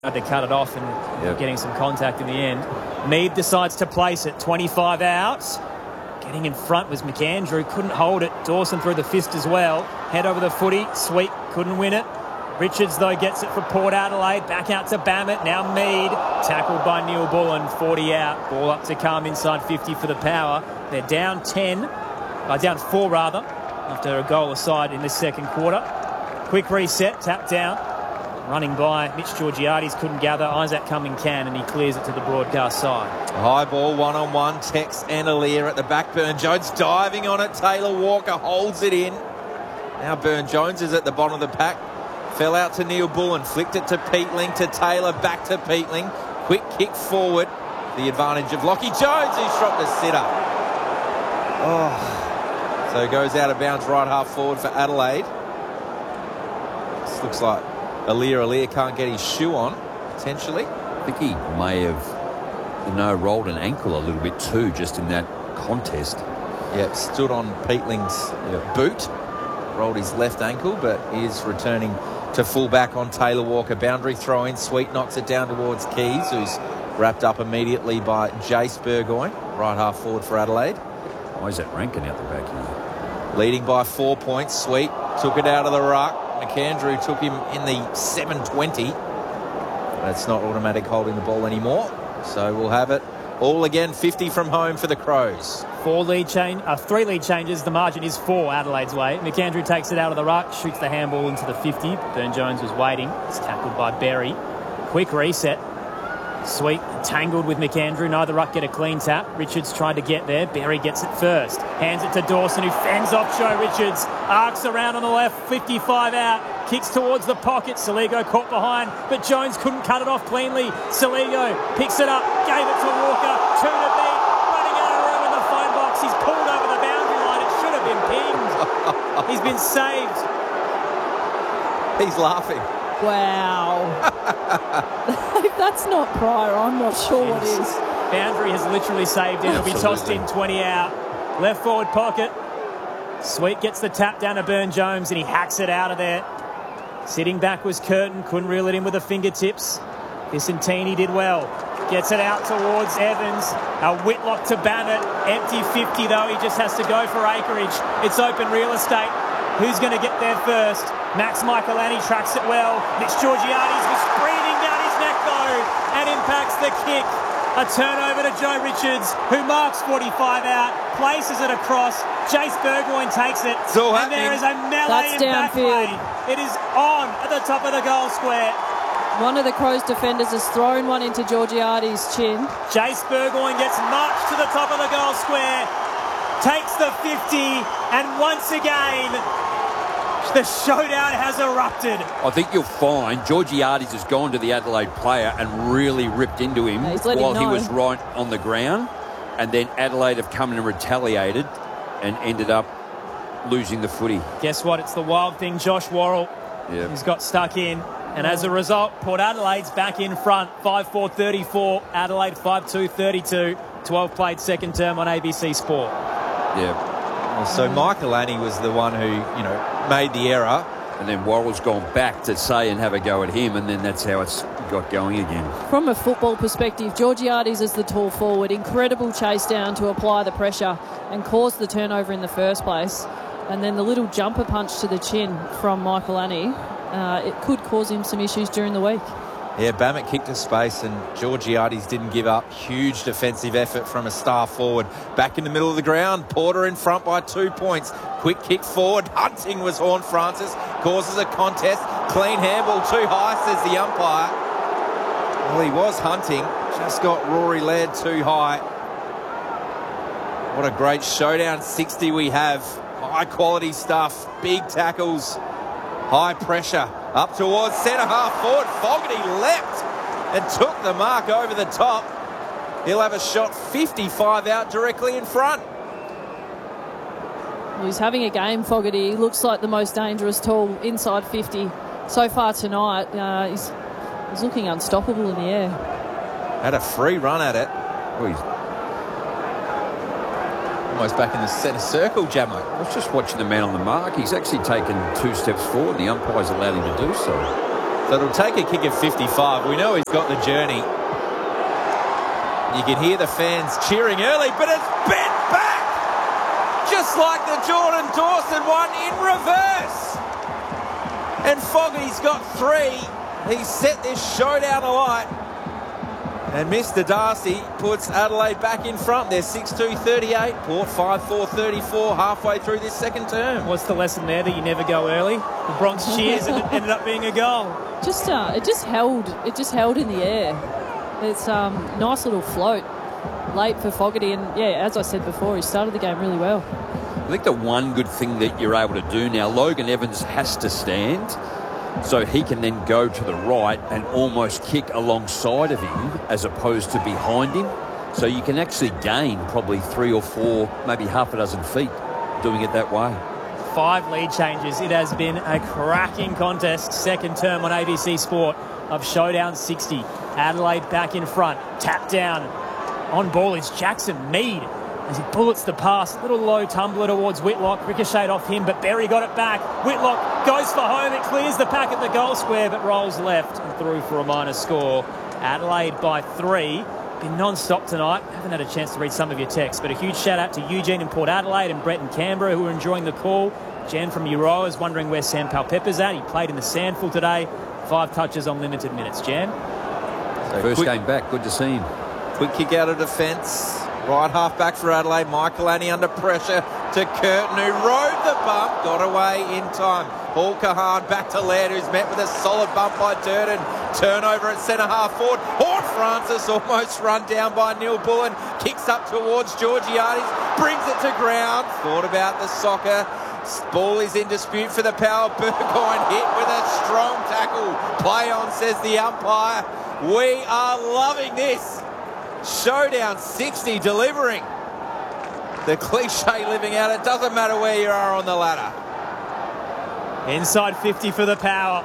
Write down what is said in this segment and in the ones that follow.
Had to cut it off and getting some contact in the end. Mead decides to place it 25 out. Getting in front was McAndrew. Couldn't hold it. Dawson threw the fist as well. Head over the footy. Sweet couldn't win it. Richards, though, gets it for Port Adelaide. Back out to Bammett. Now Mead. Tackled by Neil Bullen. 40 out. Ball up to Calm inside 50 for the Power. They're down 10. Down 4, rather, after a goal aside in this second quarter. Quick reset. Tap down. Running by Mitch Georgiades, couldn't gather. Isaac Cumming can, and he clears it to the broadcast side. High ball, one-on-one. Tex and Aliir at the back. Burne-Jones diving on it. Taylor Walker holds it in. Now Burne-Jones is at the bottom of the pack. Fell out to Neil Bullen. Flicked it to Peatling, to Taylor, back to Peatling. Quick kick forward. The advantage of Lockie Jones, who's dropped a sitter. Oh. So it goes out of bounds right half forward for Adelaide. This looks like Aliir can't get his shoe on, potentially. I think he may have rolled an ankle a little bit too, just in that contest. Yeah, stood on Peatling's boot, rolled his left ankle, but is returning to full back on Taylor Walker. Boundary throw in. Sweet knocks it down towards Keys, who's wrapped up immediately by Jace Burgoyne, right half forward for Adelaide. Why is that Rankin out the back here? Leading by 4 points. Sweet took it out of the ruck. McAndrew took him in the 7:20. That's not automatic holding the ball anymore. So we'll have it all again, 50 from home for the Crows. 3 lead changes. The margin is 4 Adelaide's way. McAndrew takes it out of the ruck, shoots the handball into the 50. Burne-Jones was waiting. It's tackled by Berry. Quick reset. Sweet tangled with McAndrew. Neither ruck get a clean tap. Richards tried to get there. Berry gets it first. Hands it to Dawson, who fends off Joe Richards. Arcs around on the left. 55 out. Kicks towards the pocket. Saligo caught behind, but Jones couldn't cut it off cleanly. Saligo picks it up. Gave it to Walker. 2 to beat. Running out of room in the phone box. He's pulled over the boundary line. It should have been pinged. He's been saved. He's laughing. Wow. If that's not prior, I'm not sure what is. Boundary has literally saved him. It'll be tossed in 20 out. Left forward pocket. Sweet gets the tap down to Burne-Jones and he hacks it out of there. Sitting back was Curtin. Couldn't reel it in with the fingertips. Vicentini did well. Gets it out towards Evans. A Whitlock to Bammett. Empty 50 though. He just has to go for acreage. It's open real estate. Who's going to get there first? Max Michaelani tracks it well. Mitch Georgiades was breathing down his neck though and impacts the kick. A turnover to Joe Richards, who marks 45 out, places it across. Jace Burgoyne takes it. And there is a melee in back lane. It is on at the top of the goal square. One of the Crows defenders has thrown one into Georgiades' chin. Jace Burgoyne gets marched to the top of the goal square, takes the 50, and once again, the showdown has erupted. I think you'll find Georgiades has gone to the Adelaide player and really ripped into him while he was right on the ground. And then Adelaide have come in and retaliated and ended up losing the footy. Guess what? It's the wild thing, Josh Worrell. Yeah. He's got stuck in. And as a result, Port Adelaide's back in front. 5-4-34. Adelaide 5-2-32. 12 played second term on ABC Sport. Yeah. So Michaelani was the one who, made the error. And then Worrell's gone back to say and have a go at him, and then that's how it's got going again. From a football perspective, Georgiades is the tall forward. Incredible chase down to apply the pressure and cause the turnover in the first place. And then the little jumper punch to the chin from Michaelani, it could cause him some issues during the week. Yeah, Bammett kicked to space and Georgiades didn't give up. Huge defensive effort from a star forward. Back in the middle of the ground. Porter in front by 2 points. Quick kick forward. Hunting was Horn Francis. Causes a contest. Clean handball too high, says the umpire. Well, he was hunting. Just got Rory Laird too high. What a great showdown 60 we have. High quality stuff. Big tackles. High pressure. Up towards centre half forward. Fogarty leapt and took the mark over the top. He'll have a shot 55 out directly in front. Well, he's having a game, Fogarty. He looks like the most dangerous tool inside 50 so far tonight. He's looking unstoppable in the air. Had a free run at it. Oh, he's almost back in the centre circle, Jamo. I was just watching the man on the mark. He's actually taken 2 steps forward. The umpire's allowed him to do so. So it'll take a kick of 55. We know he's got the journey. You can hear the fans cheering early, but it's bent back! Just like the Jordan Dawson one in reverse. And Fogarty's got 3. He's set this showdown alight. And Mr. Darcy puts Adelaide back in front. They're 6-2-38. Port 5-4-34 halfway through this second term. What's the lesson there? That you never go early? The Bronx cheers and it ended up being a goal. It just held in the air. It's nice little float late for Fogarty. And, yeah, as I said before, he started the game really well. I think the one good thing that you're able to do now, Logan Evans has to stand, so he can then go to the right and almost kick alongside of him as opposed to behind him. So you can actually gain probably 3 or 4, maybe half a dozen feet doing it that way. 5 lead changes. It has been a cracking contest. Second term on ABC Sport of Showdown 60. Adelaide back in front. Tap down. On ball is Jackson Mead as he bullets the pass. Little low tumbler towards Whitlock. Ricocheted off him, but Berry got it back. Whitlock goes for home. It clears the pack at the goal square, but rolls left and through for a minor score. Adelaide by 3. Been non-stop tonight. Haven't had a chance to read some of your texts, but a huge shout out to Eugene in Port Adelaide and Brett in Canberra who are enjoying the call. Jen from Euroa is wondering where Sam Palpepper's at. He played in the Sandful today. 5 touches on limited minutes. Jan? First game back. Good to see him. Quick kick out of defence. Right half back for Adelaide. Michael Annie under pressure to Curtin, who rode the bump, got away in time. Paul Kahan back to Laird, who's met with a solid bump by Durden. Turnover at centre half forward. Horn Francis almost run down by Neil Bullen. Kicks up towards Georgiades, brings it to ground. Thought about the soccer. Ball is in dispute for the power. Burgoyne hit with a strong tackle. Play on, says the umpire. We are loving this. Showdown 60 delivering. The cliche living out. It doesn't matter where you are on the ladder. Inside 50 for the power.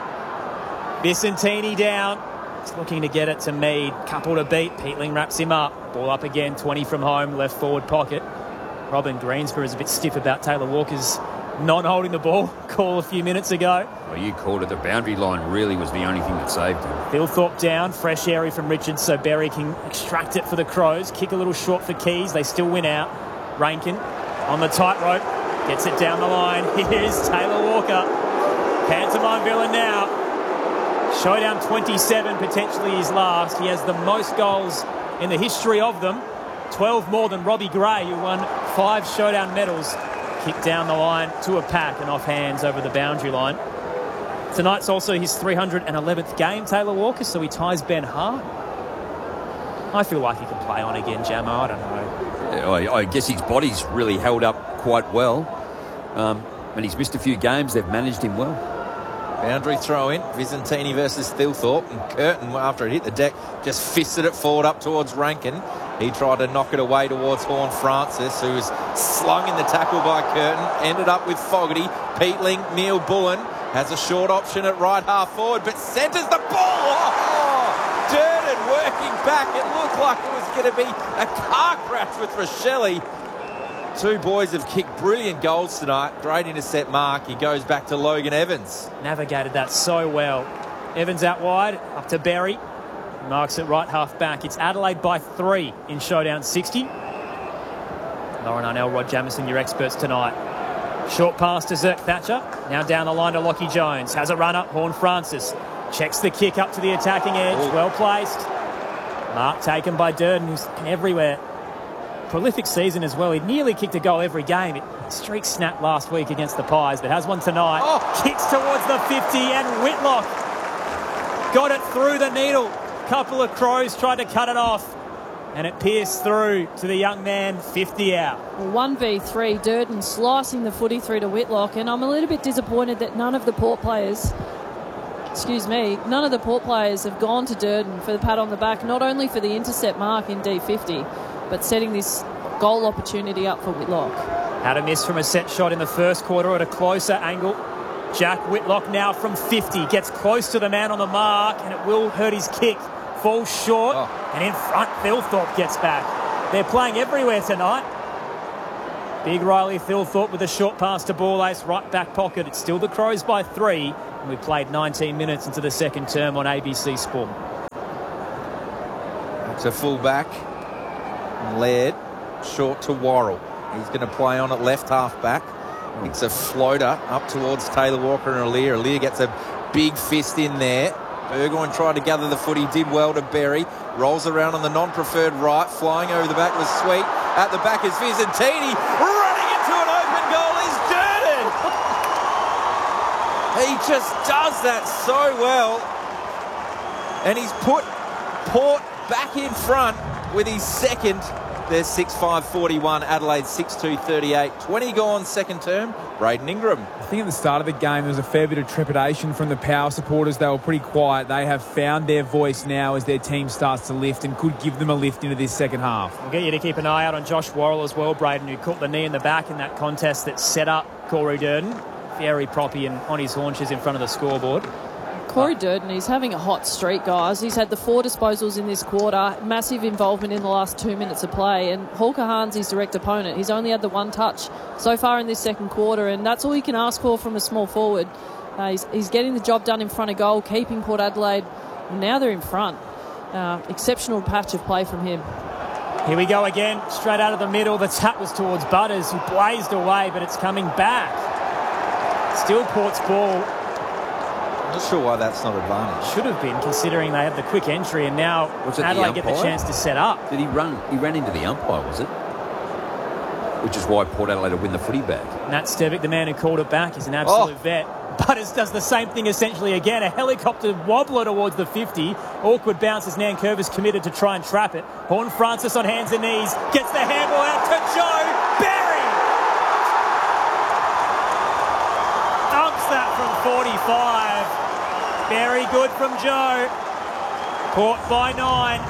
Vicentini down. He's looking to get it to Mead. Couple to beat. Peatling wraps him up. Ball up again. 20 from home. Left forward pocket. Robin Greensborough is a bit stiff about Taylor Walker's not holding the ball. Call a few minutes ago. Well, you called it. The boundary line really was the only thing that saved him. Thilthorpe down. Fresh area from Richards so Berry can extract it for the Crows. Kick a little short for Keys. They still win out. Rankin on the tightrope. Gets it down the line. Here's Taylor Walker. Pantomime villain now. Showdown 27, potentially his last. He has the most goals in the history of them. 12 more than Robbie Gray, who won 5 Showdown medals. Kicked down the line to a pack and off hands over the boundary line. Tonight's also his 311th game, Taylor Walker, so he ties Ben Hart. I feel like he can play on again, Jamo. I don't know. I guess his body's really held up quite well. And he's missed a few games. They've managed him well. Boundary throw in. Vicentini versus Thilthorpe. And Curtin, after it hit the deck, just fisted it forward up towards Rankin. He tried to knock it away towards Horn Francis, who was slung in the tackle by Curtin. Ended up with Fogarty. Peatling, Neil Bullen has a short option at right half forward, but centres the ball. Oh, Durden working back. It looked like it was going to be a car crash with Rochelle. 2 boys have kicked brilliant goals tonight. Great intercept mark. He goes back to Logan Evans. Navigated that so well. Evans out wide, up to Berry. Marks it right half back. It's Adelaide by 3 in Showdown 60. Lauren Arnell, Rod Jamieson, your experts tonight. Short pass to Zirk Thatcher. Now down the line to Lockie Jones. Has a run up. Horn Francis checks the kick up to the attacking edge. Ooh. Well placed. Mark taken by Durden, who's everywhere. Prolific season as well. He nearly kicked a goal every game. Streak snapped last week against the Pies, but has one tonight. Oh. Kicks towards the 50 and Whitlock got it through the needle. Couple of Crows tried to cut it off and it pierced through to the young man. 50 out. 1v3, Durden slicing the footy through to Whitlock, and I'm a little bit disappointed that none of the Port players have gone to Durden for the pat on the back, not only for the intercept mark in D50, but setting this goal opportunity up for Whitlock. Had a miss from a set shot in the first quarter at a closer angle. Jack Whitlock now from 50 gets close to the man on the mark, and it will hurt his kick. Falls short, and in front, Thilthorpe gets back. They're playing everywhere tonight. Big Riley Thilthorpe with a short pass to Ball Ace, right back pocket. It's still the Crows by 3. We played 19 minutes into the second term on ABC Sport. It's a full-back. Laird, short to Worrell. He's going to play on at left half-back. It's a floater up towards Taylor Walker and Aliir. Aliir gets a big fist in there. Burgoyne tried to gather the foot. He did well to Berry. Rolls around on the non-preferred right. Flying over the back was Sweet. At the back is Vizzantini. Running into an open goal is Durden. He just does that so well. And he's put Port back in front with his second. There's 6-5-41, Adelaide 6-2-38. 20 gone second term, Braden Ingram. I think at the start of the game there was a fair bit of trepidation from the Power supporters. They were pretty quiet. They have found their voice now as their team starts to lift and could give them a lift into this second half. We'll get you to keep an eye out on Josh Worrell as well, Braden, who caught the knee in the back in that contest that set up Corey Durden. Very proppy and on his haunches in front of the scoreboard. Corey Durden, he's having a hot streak, guys. He's had the 4 disposals in this quarter, massive involvement in the last 2 minutes of play, and Hawker Hahn's his direct opponent. He's only had the 1 touch so far in this second quarter, and that's all you can ask for from a small forward. He's getting the job done in front of goal, keeping Port Adelaide. Now they're in front. Exceptional patch of play from him. Here we go again, straight out of the middle. The tap was towards Butters, who blazed away, but it's coming back. Still Port's ball. Not sure why that's not advantage. Should have been, considering they have the quick entry, and now Adelaide get the chance to set up. Did he run? He ran into the umpire, was it? Which is why Port Adelaide will win the footy back. Nat Stevic, the man who called it back, is an absolute vet. Butters does the same thing essentially again. A helicopter wobbler towards the 50. Awkward bounce as Nankervis committed to try and trap it. Horn Francis on hands and knees. Gets the handball out to Joe Berry. Dumps that from 45. Very good from Joe. Port by 9.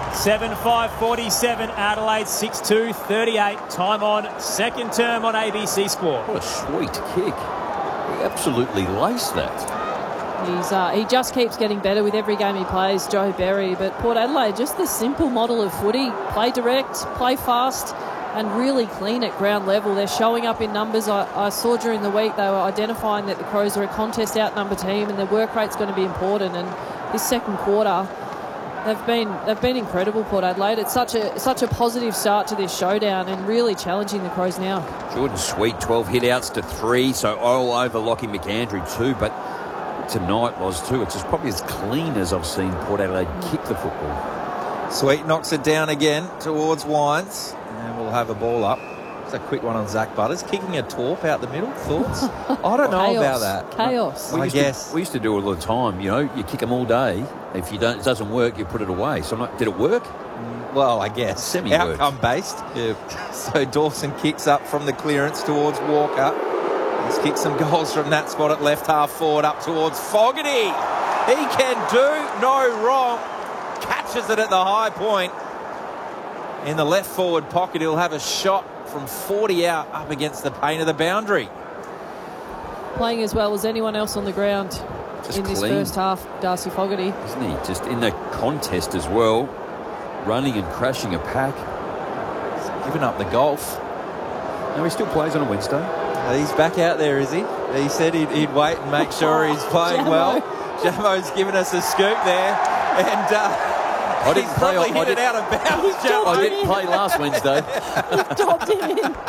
7-5-47. Adelaide 6-2-38. Time on second term on ABC Sport. What a sweet kick. He absolutely laced that. He just keeps getting better with every game he plays, Joe Berry. But Port Adelaide, just the simple model of footy. Play direct, play fast, and really clean at ground level. They're showing up in numbers. I saw during the week they were identifying that the Crows are a contest outnumber team and their work rate's going to be important. And this second quarter, they've been incredible, Port Adelaide. It's such a positive start to this showdown and really challenging the Crows now. Jordan Sweet, 12 hit-outs to 3, so all over Lockie McAndrew too, but tonight was too. It's just probably as clean as I've seen Port Adelaide kick the football. Sweet knocks it down again towards Wines, and we'll have a ball up. It's a quick one on Zach Butters. Kicking a torp out the middle. Thoughts? I don't know about that. Chaos. We used to do it all the time. You know, you kick them all day. If it doesn't work, you put it away. So did it work? Well, I guess. Semi-worked. Outcome-based. Yeah. So Dawson kicks up from the clearance towards Walker. He's kicked some goals from that spot at left half forward up towards Fogarty. He can do no wrong. Catches it at the high point. In the left forward pocket, he'll have a shot from 40 out up against the paint of the boundary. Playing as well as anyone else on the ground Just in this clean. first half, Darcy Fogarty. Isn't he? Just in the contest as well, running and crashing a pack. He's given up the golf. No, he still plays on a Wednesday. He's back out there, is he? He said he'd wait and make sure he's playing well. Jamo's given us a scoop there. And I didn't he's play. probably hit it out of bounds, Jamo. I didn't play last Wednesday. Dropped him in.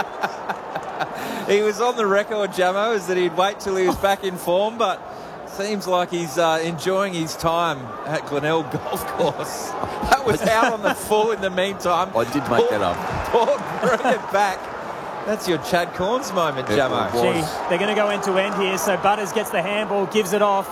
He was on the record, Jamo, is that he'd wait till he was back in form, but seems like he's enjoying his time at Glenelg Golf Course. That was out on the full in the meantime. I did make that up. Port bring it back. That's your Chad Corns moment, Jamo. Gee, they're going to go end to end here. So Butters gets the handball, gives it off.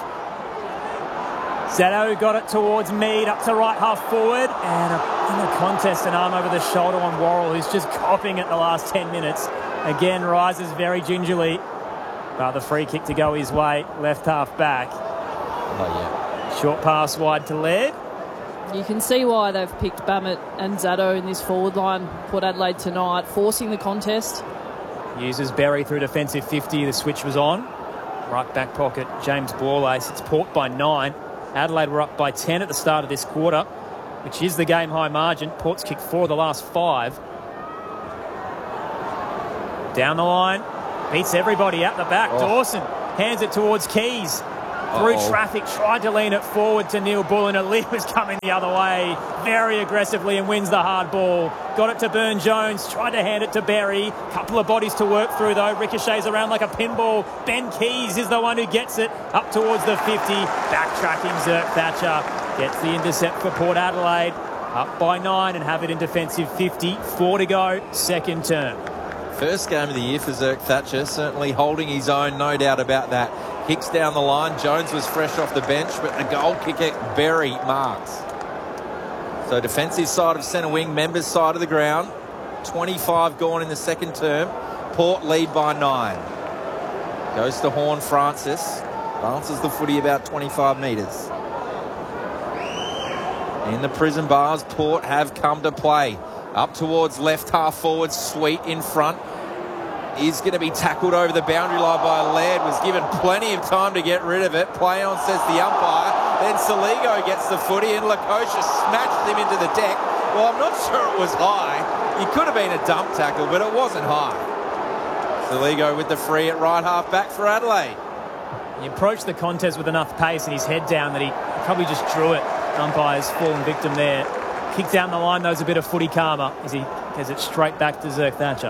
Zato got it towards Mead, up to right half forward. And in the contest, an arm over the shoulder on Worrell, who's just copping it the last 10 minutes. Again, rises very gingerly. But the free kick to go his way, left half back. Short pass wide to Laird. You can see why they've picked Bammett and Zato in this forward line, Port Adelaide tonight, forcing the contest. Uses Berry through defensive 50. The switch was on. Right back pocket, James Borlace. It's Port by 9. Adelaide were up by 10 at the start of this quarter, which is the game high margin. Port's kicked 4 of the last 5. Down the line. Beats everybody out the back. Dawson hands it towards Keys. through traffic, tried to lean it forward to Neil Bullen. Aaliyah was coming the other way very aggressively and wins the hard ball. Got it to Burne-Jones, tried to hand it to Berry. Couple of bodies to work through though. Ricochets around like a pinball. Ben Keys is the one who gets it up towards the 50. Backtracking Zerk Thatcher. Gets the intercept for Port Adelaide. Up by 9 and have it in defensive 50. 4 to go, second term. First game of the year for Zerk Thatcher, certainly holding his own, no doubt about that. Kicks down the line. Jones was fresh off the bench, but the goal kicker, Berry, marks. So defensive side of centre wing, members side of the ground. 25 gone in the second term. Port lead by 9. Goes to Horne-Francis. Bounces the footy about 25 metres. In the prison bars, Port have come to play. Up towards left half forward, Sweet in front. Is going to be tackled over the boundary line by Laird. Was given plenty of time to get rid of it. Play on, says the umpire. Then Saligo gets the footy and Lukosha smashed him into the deck. Well, I'm not sure it was high. It could have been a dump tackle, but it wasn't high. Saligo with the free at right half back for Adelaide. He approached the contest with enough pace and his head down that he probably just drew it. Umpire's fallen victim there. Kicked down the line, though, is a bit of footy karma as he gets it straight back to Zerk Thatcher.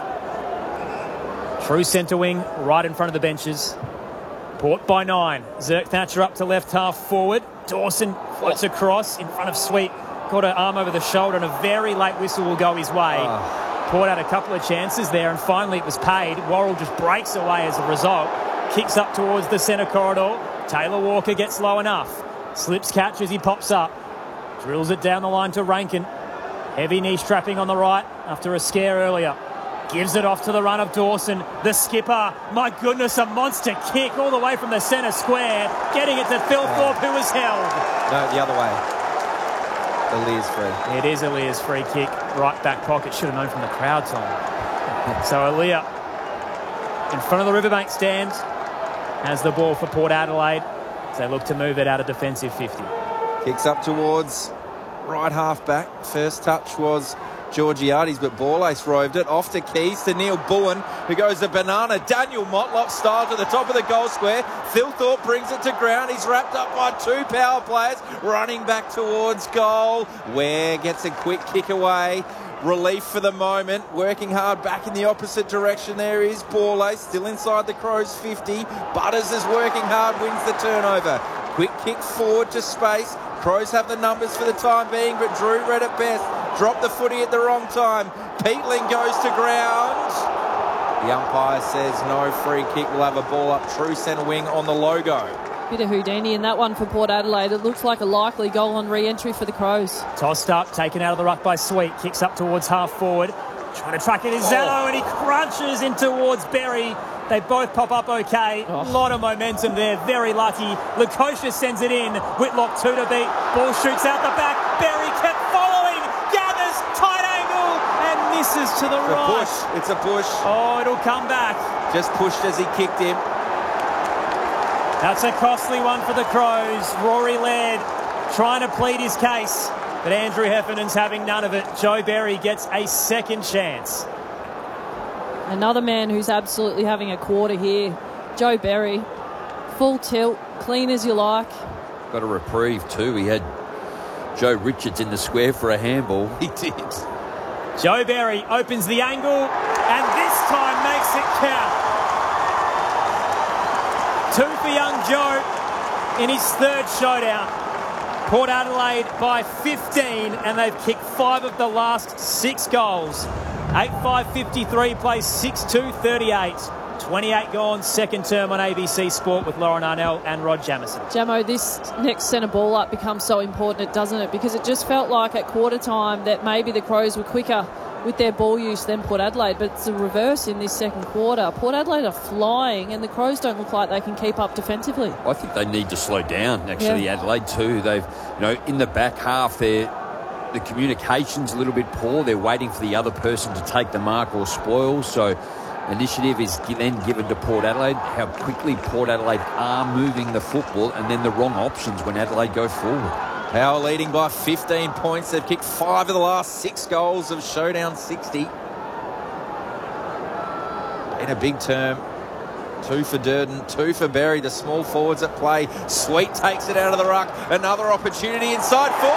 True centre wing, right in front of the benches. Port by 9. Zerk Thatcher up to left half forward. Dawson floats across in front of Sweet. Got her arm over the shoulder and a very late whistle will go his way. Port had a couple of chances there and finally it was paid. Worrell just breaks away as a result. Kicks up towards the centre corridor. Taylor Walker gets low enough. Slips catch as he pops up. Drills it down the line to Rankin. Heavy knee strapping on the right after a scare earlier. Gives it off to the run of Dawson. The skipper, my goodness, a monster kick all the way from the centre square. Getting it to Phil Thorpe, who was held. No, the other way. Aaliyah's free. It is Aaliyah's free kick. Right back pocket. Should have known from the crowd, Tom. So Aaliyah in front of the Riverbank stand has the ball for Port Adelaide as they look to move it out of defensive 50. Kicks up towards right half back. First touch was Georgiades, but Borlase roved it off to Keys to Neil Bullen, who goes a banana Daniel Motlop style to the top of the goal square. Phil Thorpe brings it to ground. He's wrapped up by 2 power players running back towards goal. Ware gets a quick kick away. Relief for the moment. Working hard back in the opposite direction. There is Borlase still inside the Crows 50. Butters is working hard, wins the turnover. Quick kick forward to space. Crows have the numbers for the time being, but Drew read it best. Dropped the footy at the wrong time. Peatling goes to ground. The umpire says no free kick. We'll have a ball up true centre wing on the logo. Bit of Houdini in that one for Port Adelaide. It looks like a likely goal on re-entry for the Crows. Tossed up, taken out of the ruck by Sweet. Kicks up towards half forward. Trying to track it is Zano and he crunches in towards Berry. They both pop up okay. A lot of momentum there. Very lucky. Lukosha sends it in. Whitlock 2 to beat. Ball shoots out the back. Berry kept following. Gathers. Tight angle. And misses to the right. Push. It's a push. Oh, it'll come back. Just pushed as he kicked him. That's a costly one for the Crows. Rory Laird trying to plead his case. But Andrew Heffernan's having none of it. Joe Berry gets a second chance. Another man who's absolutely having a quarter here. Joe Berry. Full tilt. Clean as you like. Got a reprieve too. He had Joe Richards in the square for a handball. He did. Joe Berry opens the angle and this time makes it count. 2 for young Joe in his third showdown. Port Adelaide by 15 and they've kicked 5 of the last 6 goals. 8-5-53 plays 6-2-38. 28 gone, second term on ABC Sport with Lauren Arnell and Rod Jamison. Jamo, this next centre ball up becomes so important, doesn't it? Because it just felt like at quarter time that maybe the Crows were quicker with their ball use than Port Adelaide, but it's the reverse in this second quarter. Port Adelaide are flying and the Crows don't look like they can keep up defensively. I think they need to slow down, actually, Adelaide too. They've, in the back half, the communication's a little bit poor. They're waiting for the other person to take the mark or spoil, so initiative is then given to Port Adelaide. How quickly Port Adelaide are moving the football and then the wrong options when Adelaide go forward. Power leading by 15 points. They've kicked 5 of the last 6 goals of Showdown 60. In a big term, 2 for Durden, 2 for Berry. The small forwards at play. Sweet takes it out of the ruck. Another opportunity inside 40.